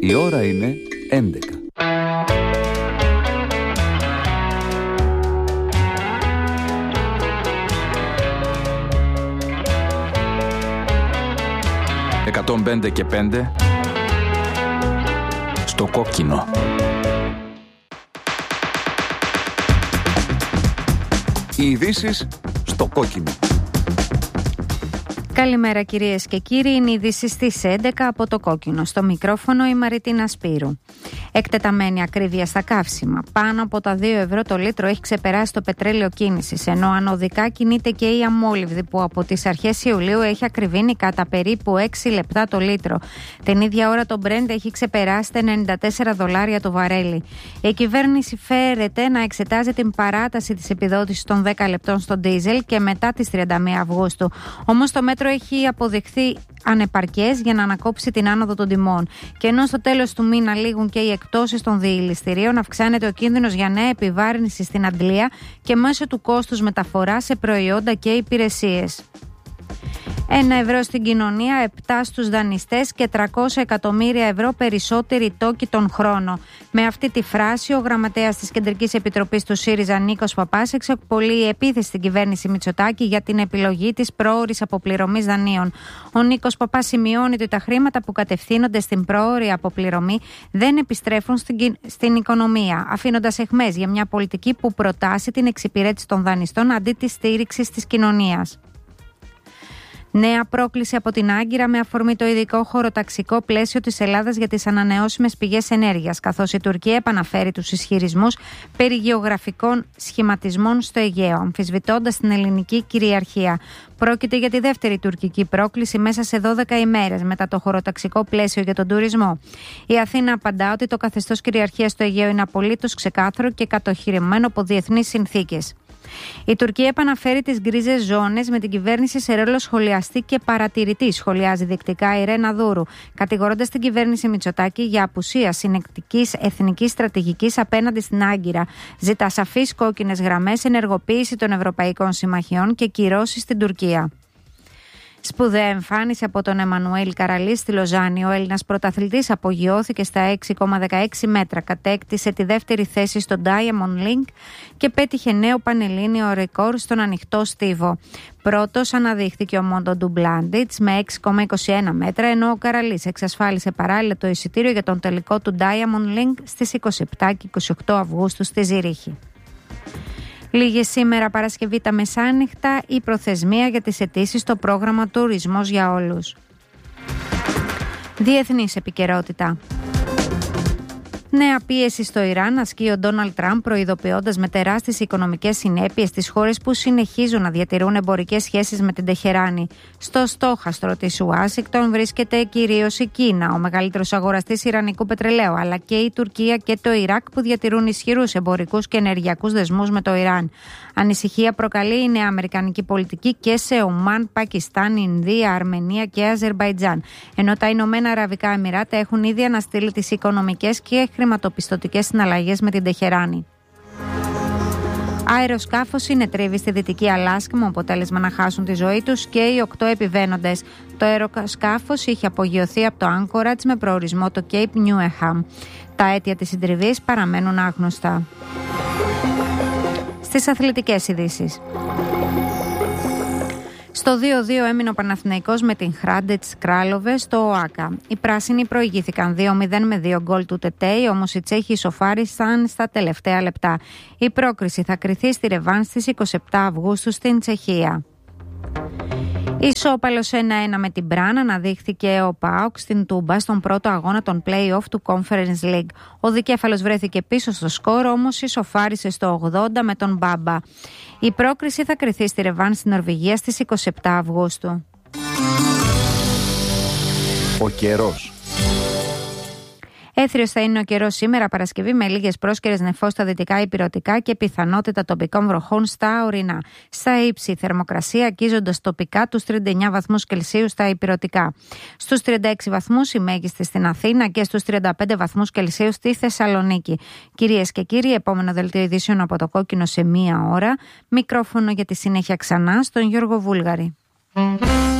Η ώρα είναι 11. «105 και 5» στο κόκκινο. Οι ειδήσεις στο κόκκινο. Καλημέρα κυρίες και κύριοι, είναι η είδηση στις 11 από το κόκκινο. Στο μικρόφωνο η Μαριτίνα Σπύρου. Εκτεταμένη ακρίβεια στα καύσιμα. Πάνω από τα 2 ευρώ το λίτρο έχει ξεπεράσει το πετρέλαιο κίνησης, ενώ ανωδικά κινείται και η αμόλυβδη που από τις αρχές Ιουλίου έχει ακριβήνει κατά περίπου 6 λεπτά το λίτρο. Την ίδια ώρα το Brent έχει ξεπεράσει τα $94 το βαρέλι. Η κυβέρνηση φέρεται να εξετάζει την παράταση της επιδότησης των 10 λεπτών στο ντίζελ και μετά τις 31 Αυγούστου. Όμως το μέτρο έχει αποδειχθεί ανεπαρκές για να ανακόψει την άνοδο των τιμών. Και ενώ στο τέλος του μήνα λήγουν και οι εκπτώσεις των διελιστηρίων, αυξάνεται ο κίνδυνος για νέα επιβάρυνση στην αντλία και μέσω του κόστους μεταφοράς σε προϊόντα και υπηρεσίες. 1 ευρώ στην κοινωνία, 7 στους δανειστές και 300 εκατομμύρια ευρώ περισσότεροι τόκοι τον χρόνο. Με αυτή τη φράση, ο γραμματέας της Κεντρικής Επιτροπής του ΣΥΡΙΖΑ, Νίκος Παπάς, εξαπολύει επίθεση στην κυβέρνηση Μητσοτάκη για την επιλογή της πρόωρης αποπληρωμής δανείων. Ο Νίκος Παπάς σημειώνει ότι τα χρήματα που κατευθύνονται στην πρόωρη αποπληρωμή δεν επιστρέφουν στην οικονομία, αφήνοντας αιχμές για μια πολιτική που προτάσει την εξυπηρέτηση των δανειστών αντί της στήριξης της κοινωνίας. Νέα πρόκληση από την Άγκυρα με αφορμή το ειδικό χωροταξικό πλαίσιο της Ελλάδας για τις ανανεώσιμες πηγές ενέργειας, καθώς η Τουρκία επαναφέρει τους ισχυρισμούς περί γεωγραφικών σχηματισμών στο Αιγαίο, αμφισβητώντας την ελληνική κυριαρχία. Πρόκειται για τη δεύτερη τουρκική πρόκληση μέσα σε 12 ημέρες μετά το χωροταξικό πλαίσιο για τον τουρισμό. Η Αθήνα απαντά ότι το καθεστώς κυριαρχίας στο Αιγαίο είναι απολύτως ξεκάθαρο και κατοχυρεμένο από διεθνείς συνθήκες. Η Τουρκία επαναφέρει τις γκρίζες ζώνες με την κυβέρνηση σε ρόλο σχολιαστή και παρατηρητή, σχολιάζει δεικτικά η Ρένα Δούρου, κατηγορώντας την κυβέρνηση Μητσοτάκη για απουσία συνεκτικής εθνικής στρατηγικής απέναντι στην Άγκυρα. Ζητά σαφείς κόκκινες γραμμές, ενεργοποίηση των ευρωπαϊκών συμμαχιών και κυρώσεις στην Τουρκία. Σπουδαία εμφάνιση από τον Εμμανουέλ Καραλή στη Λοζάνη. Ο Έλληνας πρωταθλητής απογειώθηκε στα 6,16 μέτρα. Κατέκτησε τη δεύτερη θέση στο Diamond League και πέτυχε νέο πανελλήνιο ρεκόρ στον ανοιχτό στίβο. Πρώτος αναδείχθηκε ο Μόντο Ντουμπλάντιτς με 6,21 μέτρα, ενώ ο Καραλής εξασφάλισε παράλληλα το εισιτήριο για τον τελικό του Diamond League στις 27 και 28 Αυγούστου στη Ζηρίχη. Λίγη σήμερα Παρασκευή τα μεσάνυχτα η προθεσμία για τις αιτήσεις στο πρόγραμμα Τουρισμός για Όλους. Διεθνής επικαιρότητα. Νέα πίεση στο Ιράν ασκεί ο Ντόναλντ Τραμπ, προειδοποιώντας με τεράστιες οικονομικές συνέπειες τις χώρες που συνεχίζουν να διατηρούν εμπορικές σχέσεις με την Τεχεράνη. Στο στόχαστρο της Ουάσιγκτον βρίσκεται κυρίως η Κίνα, ο μεγαλύτερος αγοραστής ιρανικού πετρελαίου, αλλά και η Τουρκία και το Ιράκ που διατηρούν ισχυρούς εμπορικούς και ενεργειακούς δεσμούς με το Ιράν. Ανησυχία προκαλεί η νέα αμερικανική πολιτική και σε Ομάν, Πακιστάν, Ινδία, Αρμενία και Αζερμπαϊτζάν. Ενώ τα Ηνωμένα Αραβικά Εμιράτα έχουν ήδη αναστείλει τις οικονομικές και χρηματοπιστωτικές συναλλαγές με την Τεχεράνη. Αεροσκάφος συνετρίβει στη Δυτική Αλάσκα με αποτέλεσμα να χάσουν τη ζωή τους και οι 8 επιβαίνοντες. Το αεροσκάφος είχε απογειωθεί από το Anchorage με προορισμό το Cape Newham. Τα αίτια της συντριβής παραμένουν άγνωστα. Στις αθλητικές ειδήσεις. Στο 2-2 έμεινε ο Παναθηναϊκός με την Hrádec Králové στο ΟΑΚΑ. Οι πράσινοι προηγήθηκαν 2-0 με 2 γκολ του Τετέι, όμως οι Τσέχοι ισοφάρισαν στα τελευταία λεπτά. Η πρόκριση θα κριθεί στη ρεβάνς στις 27 Αυγούστου στην Τσεχία. Ισόπαλος 1-1 με την Μπραν αναδείχθηκε ο ΠΑΟΚ στην Τούμπα στον πρώτο αγώνα των play-off του Conference League. Ο δικέφαλος βρέθηκε πίσω στο σκορ, όμως ισοφάρισε στο 80 με τον Μπάμπα. Η πρόκριση θα κριθεί στη ρεβάν στην Νορβηγία στις 27 Αυγούστου. Ο καιρός. Έθριος θα είναι ο καιρός σήμερα Παρασκευή με λίγες πρόσκαιρες νεφώς στα δυτικά ηπειρωτικά και πιθανότητα τοπικών βροχών στα ορεινά. Στα ύψη η θερμοκρασία αγγίζοντας τοπικά τους 39 βαθμούς Κελσίου στα ηπειρωτικά. Στους 36 βαθμούς η μέγιστη στην Αθήνα και στους 35 βαθμούς Κελσίου στη Θεσσαλονίκη. Κυρίες και κύριοι, επόμενο δελτίο ειδήσεων από το Κόκκινο σε 1 ώρα. Μικρόφωνο για τη συνέχεια ξανά στον Γιώργο Βούλγαρη.